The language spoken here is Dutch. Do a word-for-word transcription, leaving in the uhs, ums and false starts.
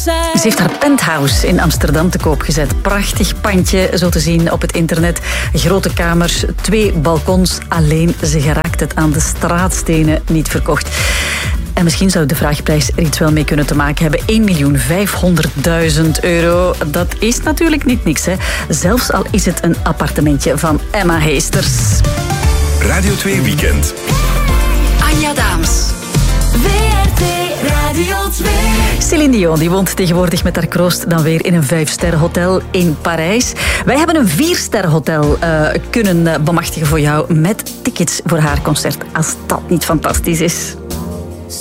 zijn. Ze heeft haar penthouse in Amsterdam te koop gezet. Prachtig pandje, zo te zien op het internet. Grote kamers, twee balkons. Alleen ze geraakt het aan de straatstenen niet verkocht. En misschien zou de vraagprijs er iets wel mee kunnen te maken hebben. één miljoen vijfhonderdduizend euro. Dat is natuurlijk niet niks, hè. Zelfs al is het een appartementje van Emma Heesters. Radio twee Weekend. Anja Daams. W R T Radio twee. Celine Dion die woont tegenwoordig met haar kroost dan weer in een vijfsterrenhotel in Parijs. Wij hebben een viersterrenhotel uh, kunnen bemachtigen voor jou met tickets voor haar concert. Als dat niet fantastisch is.